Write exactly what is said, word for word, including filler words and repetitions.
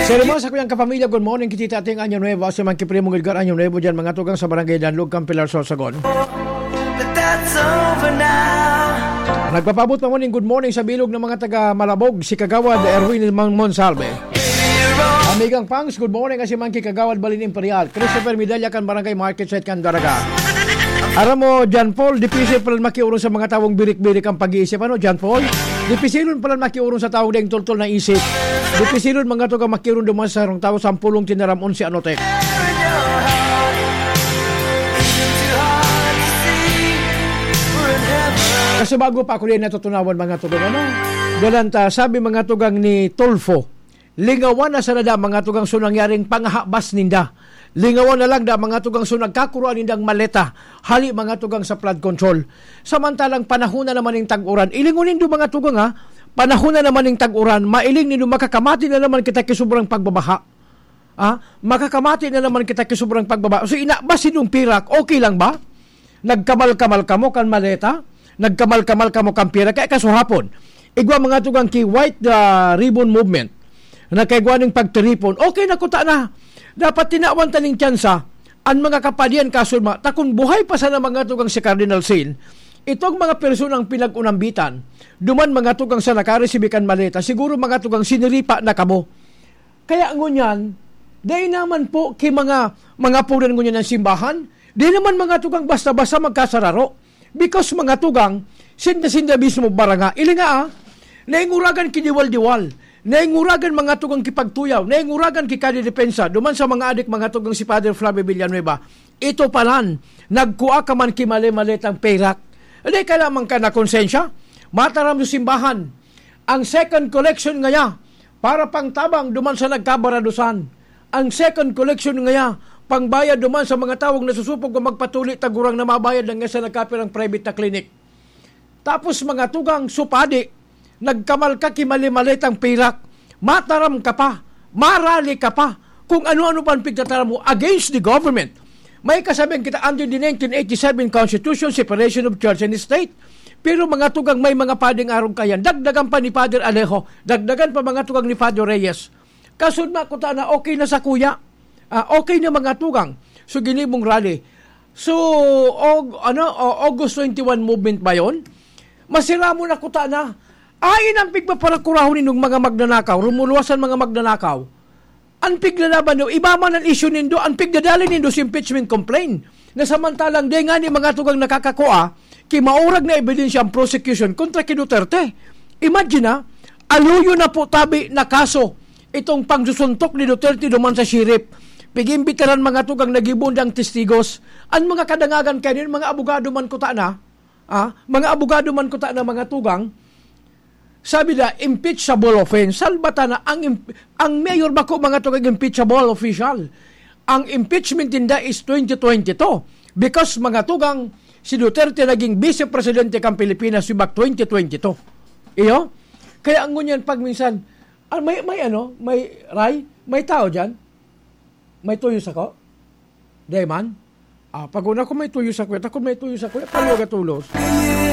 Sir mo sa kuyang kapamilya, good morning. Kitita ating Anyo Nuevo. Sa mga kiprimo Edgar Anyo Nuevo dyan, mga tugang sa barangay Danlog, Campilar, Sorsogon. Nagpapabot pa morning, good morning sa bilog ng mga taga Malabog, si Kagawad Erwin Monsalve. Amigang Pangs, good morning kasi man Kagawad Balin Imperial. Christopher Medalla kan barangay Market Site kan Daraga. Aram mo, John Paul, dipisil pala makiurong sa mga tawong birik-birik ang pag-iisip. Ano, John Paul? Dipisilon pala makiurong sa tawong deng tultol na isip. Dipisilon mga to ka makiurong duman sa rong tao sampulong tinaramon si Anotek. Kasi bago pa ako din natutunawan mga tugang ano, galanta, sabi mga tugang ni Tolfo, lingawan na sa nada mga tugang so nangyaring panghabas ninda. Lingawan na lang da mga tugang so nagkakuruan nindang maleta, hali mga tugang sa flood control. Samantalang panahon na naman ng tag-uran, ilingunin do mga tugang ha, panahon na naman ng tag-uran, mailing nindo makakamati na naman kita kisubrang pagbabaha. Ah, makakamati na naman kita kisubrang pagbabaha. So inabas sinong pirak, okay lang ba? Nagkamal-kamal ka mo kan maleta? Nagkamal-kamal ka mo kan pirak? Kaya kasuhapon, igwa mga tugang ki White uh, Ribbon Movement, na kaigwa ng pagtiripon, okay na kuta na. Dapat tinawan taning tsansa ang mga kapadian kasulma takon buhay pa sana mga tugang si Cardinal Sin. Itong mga personang pinag-unambitan, duman mga tugang sa nakaresibikan maleta, siguro mga tugang siniripa na kamo. Kaya ngunyan, dahil naman po kay mga mga punan ngunyan ng simbahan, di naman mga tugang basta-basta magkasararo. Because mga tugang, sinda-sinda mismo baranga, ili nga ah, nainguragan kiniwal-diwal, nainguragan mga tugang kipagtuyaw, nainguragan kikadidepensa, duman sa mga adik mga tugang si Father Flavio Villanueva, ito palan, nagkuha ka man kimali-malitang perak. Hindi ka lamang ka na konsensya, mataram sa simbahan, ang second collection ngaya, para pang tabang duman sa nagkabaradusan, ang second collection ngaya, pangbayad duman sa mga tawag na susupog kung magpatuloy tagurang na mabayad lang nga sa nagkapirang private na clinic. Tapos mga tugang supadi, nagkamal ka kimali-malitang pirak, mataram ka pa, marali ka pa, kung ano-ano pa ang pigtataram mo against the government. May kasabing kita under the nineteen eighty-seven Constitution, separation of church and state. Pero mga tugang may mga pading arong kayan, dagdagan pa ni Father Alejo, dagdagan pa mga tugang ni Father Reyes. Kasud na kuta na okay na sa kuya, uh, okay na mga tugang. So ginibong rally. So, og, ano, August twenty-one movement ba yun? Masira mo na kuta na, ayin ang pigpa para kurahon ninong mga magnanakaw, rumuluwasan mga magnanakaw. Ang piglalaban nyo, iba man ang issue nindo, ang pigdadali nindo si impeachment complaint. Na samantalang di nga ni mga tugang nakakakuha, ki maurag na ebidensya ang prosecution kontra kay Duterte. Imagine na, aluyo na po tabi na kaso itong pangsusuntok ni Duterte duman sa sheriff. Pigimbitaran mga tugang nagibundang testigos. Ang mga kadangagan kayo, mga abogado man kuta na, ah, mga abogado man kuta na mga tugang, sabi na, impeachable offense. Salbata na, ang, ang mayor ba ko mga tugang impeachable official? Ang impeachment tinda is twenty twenty-two. Because mga tugang, si Duterte naging Vice Presidente kang Pilipinas subak twenty twenty-two. Iyo? Kaya ang ngunyan pag minsan, ah, may, may ano, may, Ray, may tao dyan? May tuyo sa ko? Day man? Ah, pag una ko may tuyo sa kuya, takot may tuyo sa kuya, paluga tulos.